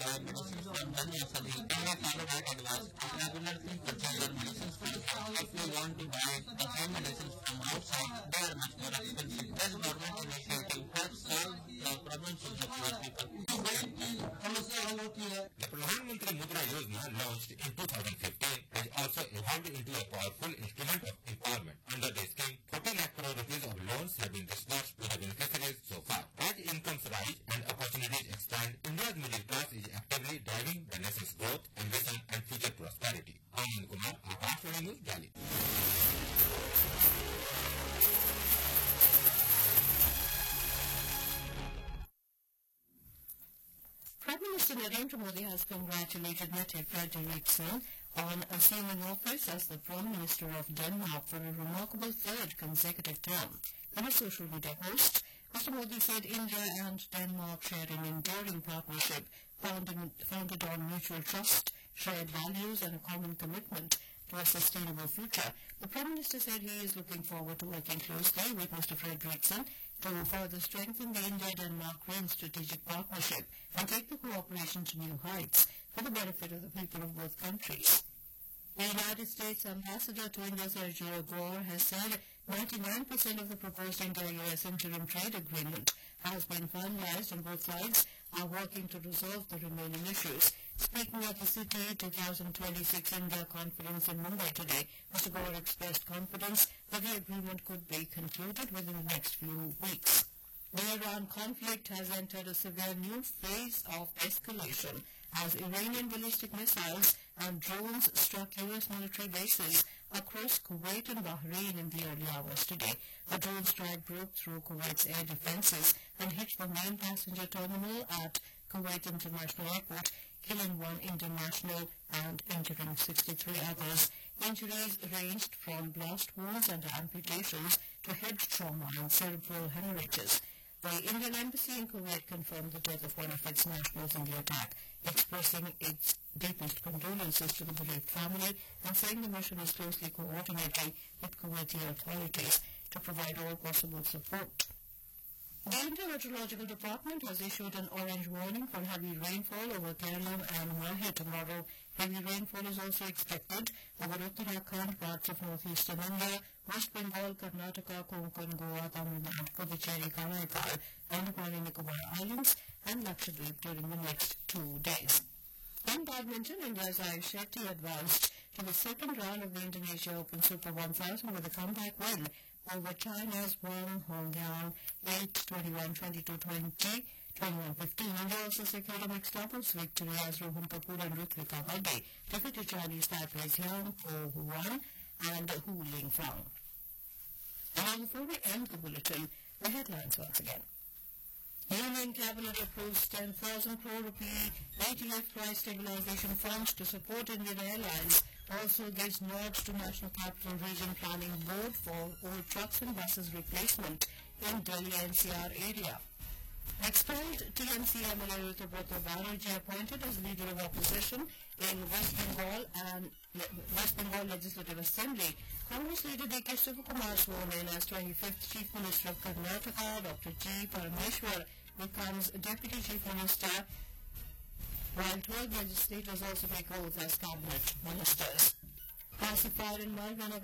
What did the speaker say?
medicines from non-nursery. Can we follow that advice? Regularly purchase your medicines from store. If you want to buy the same medicines from outside, they are much more expensive. This government initiative helps solve the problems of the poor people. The Pradhan Mantri Mudra Yojana, launched in 2015, has also evolved into a powerful instrument of empowerment. Under the scheme, 40 lakh crore rupees of loans have been disbursed to the beneficiaries so far. As incomes rise and opportunities expand, India's middle class is actively driving the nation's growth, ambition and future prosperity. Anand Kumar, Akashvani News, Delhi. Prime Minister Narendra Modi has congratulated Mette Frederiksen on assuming office as the Prime Minister of Denmark for a remarkable third consecutive term. In a social media post, Mr. Modi said India and Denmark share an enduring partnership founded on mutual trust, shared values and a common commitment to a sustainable future. The Prime Minister said he is looking forward to working closely with Mr. Frederiksen to further strengthen the India-Denmark strategic partnership and take the cooperation to new heights for the benefit of the people of both countries. The United States Ambassador to India, Sergio Gore, has said 99% of the proposed India-US interim trade agreement has been finalized and both sides are working to resolve the remaining issues. Speaking at the City 2026 India Conference in Mumbai today, Mr. Gore expressed confidence that the agreement could be concluded within the next few weeks. The Iran conflict has entered a severe new phase of escalation as Iranian ballistic missiles and drones struck U.S. military bases across Kuwait and Bahrain in the early hours today. A drone strike broke through Kuwait's air defenses and hit the main passenger terminal at Kuwait International Airport, killing one Indian national and injuring 63 others. Injuries ranged from blast wounds and amputations to head trauma and cerebral hemorrhages. The Indian Embassy in Kuwait confirmed the death of one of its nationals in the attack, expressing its deepest condolences to the bereaved family and saying the mission is closely coordinating with Kuwaiti authorities to provide all possible support. The Indian Meteorological Department has issued an orange warning for heavy rainfall over Kerala and Mahe tomorrow. Heavy rainfall is also expected over Uttarakhand, parts of northeastern India, West Bengal, Karnataka, Konkan, Goa, Tamil Nadu, Puducherry, Karaikal, Andaman and Nicobar Islands, and Lakshadweep during the next 2 days. In badminton, India's Ayush Shetty advanced to the second round of the Indonesia Open Super 1000 with a comeback win over China's Wang Hongyang 8-21, 22-20, 21-15. India also secured a mixed doubles victory as Rohan Kapoor and Ritvika Bhaddi defeated Chinese Taipei's Yang Ho Huan and Hu Lingfang. And before we end the bulletin, the headlines once again. Union Cabinet approves 10,000 crore rupee ATF price stabilization funds to support Indian Airlines. Also gives nod to National Capital Region Planning Board for old trucks and buses replacement in Delhi NCR area. Expelled TMC MLA Rutabroto Banerjee appointed as leader of opposition in West Bengal Legislative Assembly. Congress leader D.K. Shivakumar sworn in as 25th Chief Minister of Karnataka. Dr. G. Parameshwar becomes Deputy Chief Minister, while 12 legislators also take oath as cabinet ministers. Classified in Malvana